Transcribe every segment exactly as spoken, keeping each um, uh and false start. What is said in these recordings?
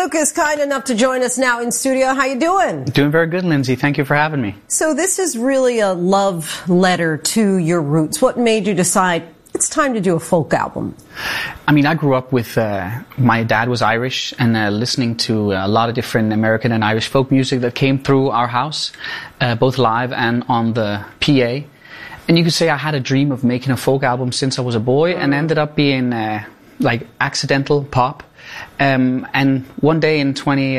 Lucas, kind enough to join us now in studio. How you doing? Doing very good, Lindsay. Thank you for having me. So this is really a love letter to your roots. What made you decide it's time to do a folk album? I mean, I grew up with, uh, my dad was Irish, and uh, listening to a lot of different American and Irish folk music that came through our house, uh, both live and on the P A. And you could say I had a dream of making a folk album since I was a boy, and ended up being uh, like accidental pop. Um, and one day in twenty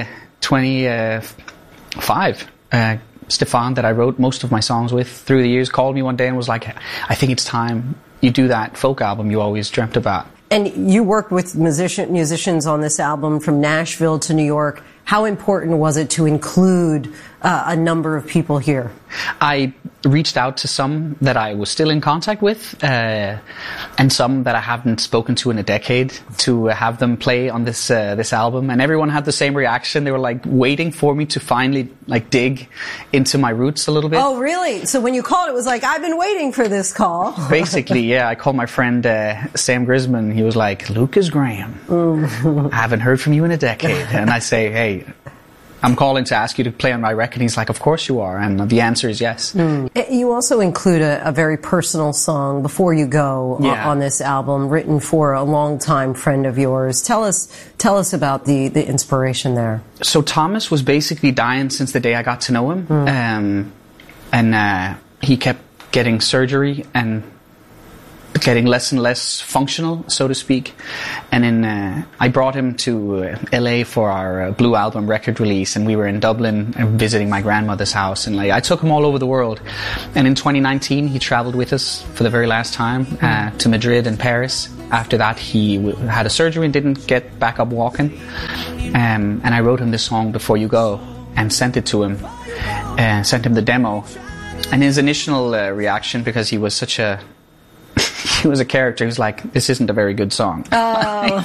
twenty-five, uh, Stefan, that I wrote most of my songs with through the years, called me one day and was like, I think it's time you do that folk album you always dreamt about. And you worked with musician, musicians on this album from Nashville to New York. How important was it to include uh, a number of people here? I reached out to some that I was still in contact with, uh, and some that I haven't spoken to in a decade, to have them play on this uh, this album. And everyone had the same reaction. They were like waiting for me to finally like dig into my roots a little bit. Oh, really? So when you called, it was like, I've been waiting for this call. Basically, yeah. I called my friend uh, Sam Grisman. He was like, Lucas Graham, I haven't heard from you in a decade. And I say, hey, I'm calling to ask you to play on my record. He's like, of course you are. And the answer is yes. Mm. You also include a, a very personal song, Before You Go, yeah. on this album, written for a longtime friend of yours. Tell us tell us about the, the inspiration there. So Thomas was basically dying since the day I got to know him. Mm. Um, and uh, he kept getting surgery and getting less and less functional, so to speak. And then uh, I brought him to uh, L A for our uh, Blue Album record release, and we were in Dublin uh, visiting my grandmother's house, and like I took him all over the world. And in twenty nineteen he traveled with us for the very last time uh, to Madrid and Paris. After that he w- had a surgery and didn't get back up walking. Um, and I wrote him this song, Before You Go, and sent it to him, uh, sent him the demo. And his initial uh, reaction, because he was such a he was a character who's like, this isn't a very good song. Oh.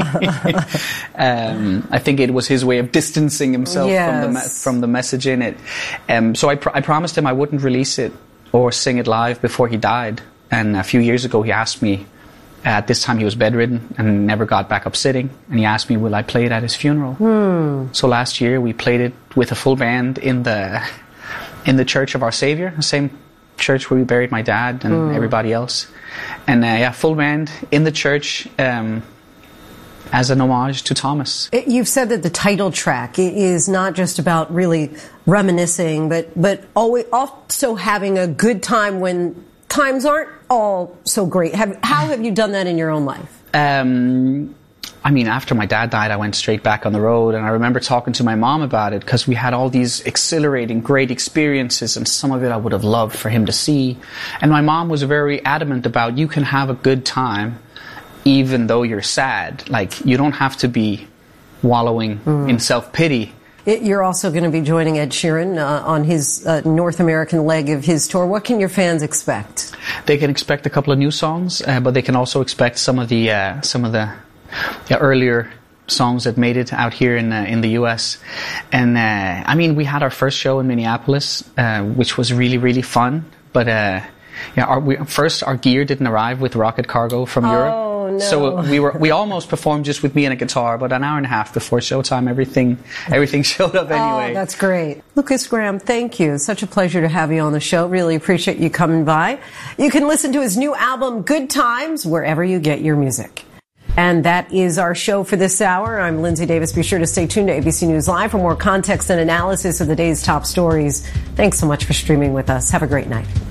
um, I think it was his way of distancing himself yes. from the me- from the message in it. Um, so I, pr- I promised him I wouldn't release it or sing it live before he died. And a few years ago he asked me, at this time he was bedridden and never got back up sitting, and he asked me, will I play it at his funeral? Hmm. So last year we played it with a full band in the in the Church of Our Savior, the same church where we buried my dad and mm. everybody else. And uh, yeah, full band in the church um, as an homage to Thomas. It, you've said that the title track is not just about really reminiscing, but, but always also having a good time when times aren't all so great. Have, how have you done that in your own life? Um... I mean, after my dad died, I went straight back on the road, and I remember talking to my mom about it, because we had all these exhilarating, great experiences, and some of it I would have loved for him to see. And my mom was very adamant about, you can have a good time even though you're sad. Like, you don't have to be wallowing mm. in self-pity. It, you're also going to be joining Ed Sheeran uh, on his uh, North American leg of his tour. What can your fans expect? They can expect a couple of new songs, uh, but they can also expect some of the uh, some of the Yeah, earlier songs that made it out here in uh, in the U S. And uh, I mean, we had our first show in Minneapolis, uh, which was really really fun. But uh, yeah, our, we, first our gear didn't arrive with Rocket Cargo from oh, Europe, no. so we were we almost performed just with me and a guitar. But an hour and a half before showtime, everything everything showed up anyway. Oh, that's great, Lucas Graham. Thank you. Such a pleasure to have you on the show. Really appreciate you coming by. You can listen to his new album, Good Times, wherever you get your music. And that is our show for this hour. I'm Lindsay Davis. Be sure to stay tuned to A B C News Live for more context and analysis of the day's top stories. Thanks so much for streaming with us. Have a great night.